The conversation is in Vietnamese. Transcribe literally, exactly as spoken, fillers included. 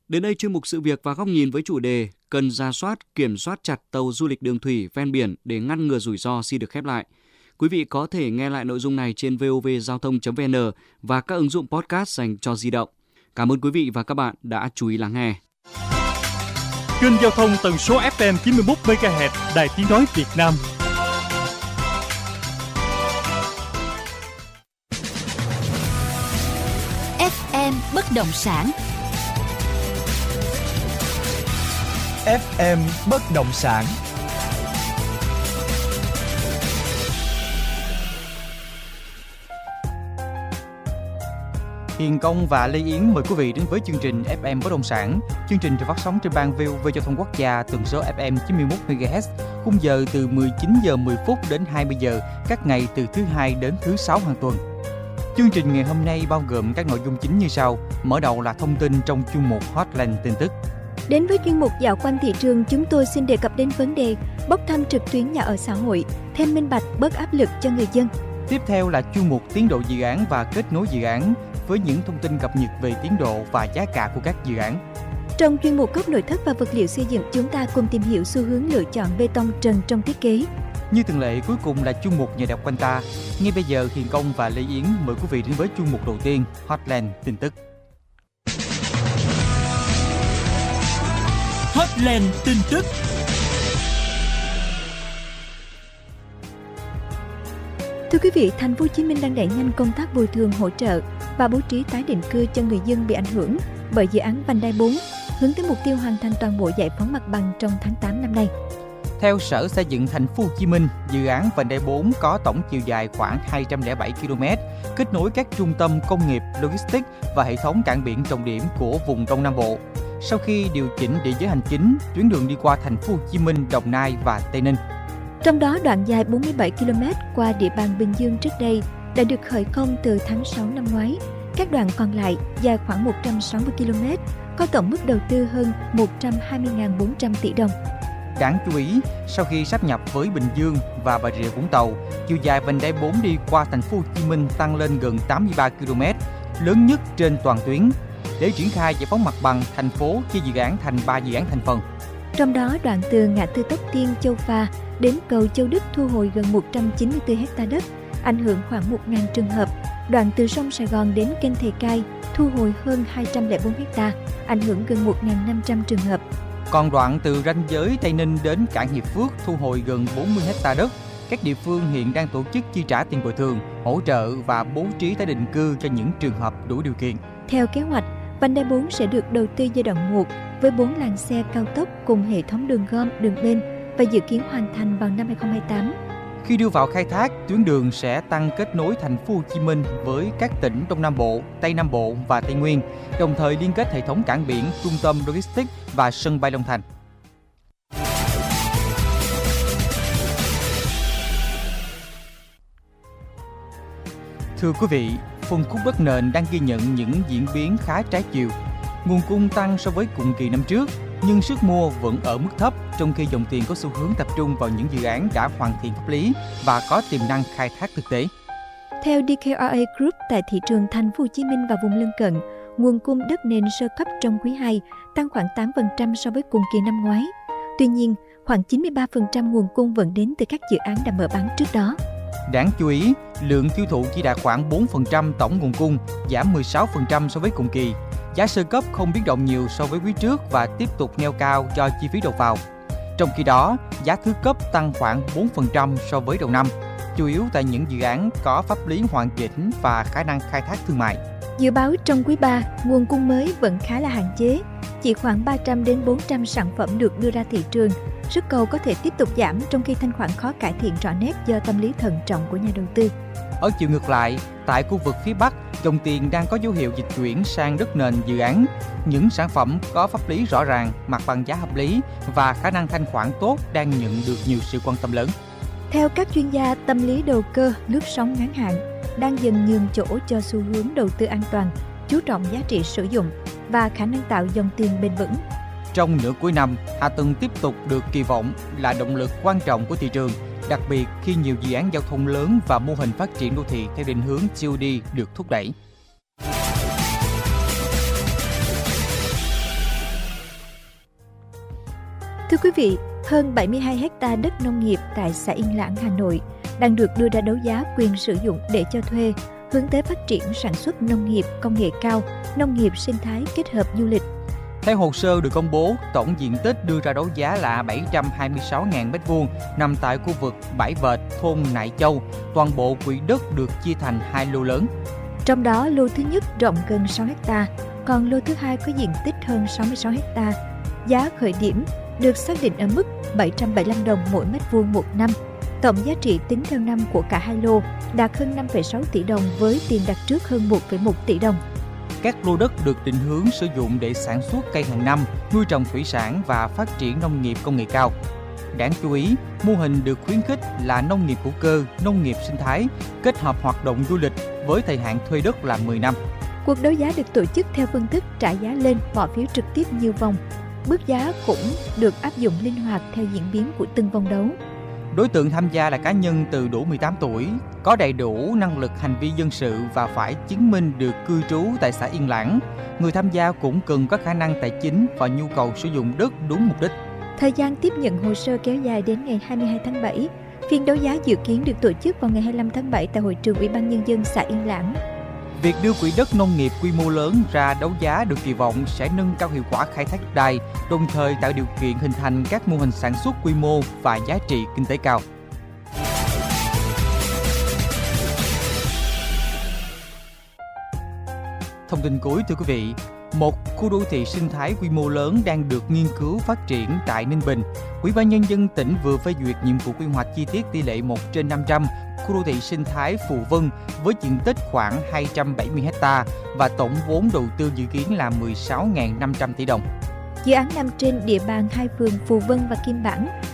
Đến đây chuyên mục Sự việc và góc nhìn với chủ đề cần rà soát, kiểm soát chặt tàu du lịch đường thủy ven biển để ngăn ngừa rủi ro xin được khép lại. Quý vị có thể nghe lại nội dung này trên vov giao thông chấm vn và các ứng dụng podcast dành cho di động. Cảm ơn quý vị và các bạn đã chú ý lắng nghe. Kênh giao thông tần số ép em chín mươi mốt mê ga héc Đài Tiếng nói Việt Nam. ép em bất động sản. ép em bất động sản. Hiền Công và Lê Yến mời quý vị đến với chương trình ép em bất động sản. Chương trình được phát sóng trên ban vê o vê Giao thông Quốc gia tần số ép em chín mươi mốt mê ga héc, khung giờ từ mười chín giờ mười phút đến hai mươi giờ các ngày từ thứ hai đến thứ sáu hàng tuần. Chương trình ngày hôm nay bao gồm các nội dung chính như sau. Mở đầu là thông tin trong chuyên mục Hotline tin tức. Đến với chuyên mục dạo quanh thị trường, chúng tôi xin đề cập đến vấn đề bốc thăm trực tuyến nhà ở xã hội, thêm minh bạch, bớt áp lực cho người dân. Tiếp theo là chuyên mục tiến độ dự án và kết nối dự án với những thông tin cập nhật về tiến độ và giá cả của các dự án. Trong chuyên mục góc nội thất và vật liệu xây dựng, chúng ta cùng tìm hiểu xu hướng lựa chọn bê tông trần trong thiết kế. Như thường lệ, cuối cùng là chuyên mục nhà đọc quanh ta. Ngay bây giờ, Hiền Công và Lê Yến mời quý vị đến với chuyên mục đầu tiên, Hotline tin tức. Hotline tin tức. Thưa quý vị, thành phố Hồ Chí Minh đang đẩy nhanh công tác bồi thường, hỗ trợ và bố trí tái định cư cho người dân bị ảnh hưởng bởi dự án vành đai bốn, hướng tới mục tiêu hoàn thành toàn bộ giải phóng mặt bằng trong tháng tám năm nay. Theo Sở Xây dựng Thành phố Hồ Chí Minh, dự án vành đai bốn có tổng chiều dài khoảng hai trăm lẻ bảy ki lô mét, kết nối các trung tâm công nghiệp, logistics và hệ thống cảng biển trọng điểm của vùng Đông Nam Bộ. Sau khi điều chỉnh địa giới hành chính, tuyến đường đi qua Thành phố Hồ Chí Minh, Đồng Nai và Tây Ninh. Trong đó, đoạn dài bốn mươi bảy ki lô mét qua địa bàn Bình Dương trước đây đã được khởi công từ tháng sáu năm ngoái. Các đoạn còn lại dài khoảng một trăm sáu mươi ki lô mét, có tổng mức đầu tư hơn một trăm hai mươi nghìn bốn trăm tỷ đồng. Đáng chú ý, sau khi sáp nhập với Bình Dương và Bà Rịa Vũng Tàu, chiều dài vành đai bốn đi qua Thành phố Hồ Chí Minh tăng lên gần tám mươi ba ki lô mét, lớn nhất trên toàn tuyến. Để triển khai giải phóng mặt bằng, thành phố chia dự án thành ba dự án thành phần. Trong đó, đoạn từ ngã tư Tóc Tiên, Châu Pha đến cầu Châu Đức thu hồi gần một trăm chín mươi tư héc ta đất, ảnh hưởng khoảng một nghìn trường hợp. Đoạn từ sông Sài Gòn đến kênh Thề Cai thu hồi hơn hai trăm lẻ bốn héc ta, ảnh hưởng gần một nghìn năm trăm trường hợp. Còn đoạn từ ranh giới Tây Ninh đến cảng Hiệp Phước thu hồi gần bốn mươi héc ta đất. Các địa phương hiện đang tổ chức chi trả tiền bồi thường, hỗ trợ và bố trí tái định cư cho những trường hợp đủ điều kiện. Theo kế hoạch, vành đai bốn sẽ được đầu tư giai đoạn một với bốn làn xe cao tốc cùng hệ thống đường gom, đường bên và dự kiến hoàn thành vào năm hai không hai tám. Khi đưa vào khai thác, tuyến đường sẽ tăng kết nối Thành phố Hồ Chí Minh với các tỉnh Đông Nam Bộ, Tây Nam Bộ và Tây Nguyên, đồng thời liên kết hệ thống cảng biển, trung tâm logistics và sân bay Long Thành. Thưa quý vị, phân khúc đất nền đang ghi nhận những diễn biến khá trái chiều. Nguồn cung tăng so với cùng kỳ năm trước, nhưng sức mua vẫn ở mức thấp, trong khi dòng tiền có xu hướng tập trung vào những dự án đã hoàn thiện pháp lý và có tiềm năng khai thác thực tế. Theo đê ca rờ a Group, tại thị trường Thành phố Hồ Chí Minh và vùng lân cận, nguồn cung đất nền sơ cấp trong quý hai tăng khoảng tám phần trăm so với cùng kỳ năm ngoái. Tuy nhiên, khoảng chín mươi ba phần trăm nguồn cung vẫn đến từ các dự án đã mở bán trước đó. Đáng chú ý, lượng tiêu thụ chỉ đạt khoảng bốn phần trăm tổng nguồn cung, giảm mười sáu phần trăm so với cùng kỳ. Giá sơ cấp không biến động nhiều so với quý trước và tiếp tục neo cao cho chi phí đầu vào. Trong khi đó, giá thứ cấp tăng khoảng bốn phần trăm so với đầu năm, chủ yếu tại những dự án có pháp lý hoàn chỉnh và khả năng khai thác thương mại. Dự báo trong quý ba, nguồn cung mới vẫn khá là hạn chế, chỉ khoảng ba trăm đến bốn trăm sản phẩm được đưa ra thị trường. Sức cầu có thể tiếp tục giảm trong khi thanh khoản khó cải thiện rõ nét do tâm lý thận trọng của nhà đầu tư. Ở chiều ngược lại, tại khu vực phía Bắc, dòng tiền đang có dấu hiệu dịch chuyển sang đất nền dự án. Những sản phẩm có pháp lý rõ ràng, mặt bằng giá hợp lý và khả năng thanh khoản tốt đang nhận được nhiều sự quan tâm lớn. Theo các chuyên gia, tâm lý đầu cơ lướt sóng ngắn hạn đang dần nhường chỗ cho xu hướng đầu tư an toàn, chú trọng giá trị sử dụng và khả năng tạo dòng tiền bền vững. Trong nửa cuối năm, hạ tầng tiếp tục được kỳ vọng là động lực quan trọng của thị trường, đặc biệt khi nhiều dự án giao thông lớn và mô hình phát triển đô thị theo định hướng tê ô đê được thúc đẩy. Thưa quý vị, hơn bảy mươi hai héc ta đất nông nghiệp tại xã Yên Lãng, Hà Nội đang được đưa ra đấu giá quyền sử dụng để cho thuê, hướng tới phát triển sản xuất nông nghiệp công nghệ cao, nông nghiệp sinh thái kết hợp du lịch. Theo hồ sơ được công bố, tổng diện tích đưa ra đấu giá là bảy trăm hai mươi sáu nghìn mét vuông, nằm tại khu vực Bãi Vệt, thôn Nại Châu. Toàn bộ quỹ đất được chia thành hai lô lớn. Trong đó, lô thứ nhất rộng gần sáu héc ta, còn lô thứ hai có diện tích hơn sáu mươi sáu héc ta. Giá khởi điểm được xác định ở mức bảy trăm bảy mươi lăm đồng mỗi mét vuông một năm. Tổng giá trị tính theo năm của cả hai lô đạt hơn năm phẩy sáu tỷ đồng với tiền đặt trước hơn một phẩy một tỷ đồng. Các lô đất được định hướng sử dụng để sản xuất cây hàng năm, nuôi trồng thủy sản và phát triển nông nghiệp công nghệ cao. Đáng chú ý, mô hình được khuyến khích là nông nghiệp hữu cơ, nông nghiệp sinh thái, kết hợp hoạt động du lịch với thời hạn thuê đất là mười năm. Cuộc đấu giá được tổ chức theo phương thức trả giá lên, bỏ phiếu trực tiếp nhiều vòng. Bước giá cũng được áp dụng linh hoạt theo diễn biến của từng vòng đấu. Đối tượng tham gia là cá nhân từ đủ mười tám tuổi, có đầy đủ năng lực hành vi dân sự và phải chứng minh được cư trú tại xã Yên Lãng. Người tham gia cũng cần có khả năng tài chính và nhu cầu sử dụng đất đúng mục đích. Thời gian tiếp nhận hồ sơ kéo dài đến ngày hai mươi hai tháng bảy. Phiên đấu giá dự kiến được tổ chức vào ngày hai mươi lăm tháng bảy tại hội trường Ủy ban Nhân dân xã Yên Lãng. Việc đưa quỹ đất nông nghiệp quy mô lớn ra đấu giá được kỳ vọng sẽ nâng cao hiệu quả khai thác đất đai, đồng thời tạo điều kiện hình thành các mô hình sản xuất quy mô và giá trị kinh tế cao. Thông tin cuối thưa quý vị, một khu đô thị sinh thái quy mô lớn đang được nghiên cứu phát triển tại Ninh Bình. Ủy ban Nhân dân tỉnh vừa phê duyệt nhiệm vụ quy hoạch chi tiết tỷ lệ một trên năm trăm khu đô thị sinh thái Phù Vân với diện tích khoảng hai trăm bảy mươi héc ta và tổng vốn đầu tư dự kiến là mười sáu nghìn năm trăm tỷ đồng. Dự án nằm trên địa bàn hai phường Phù Vân và Kim Bản,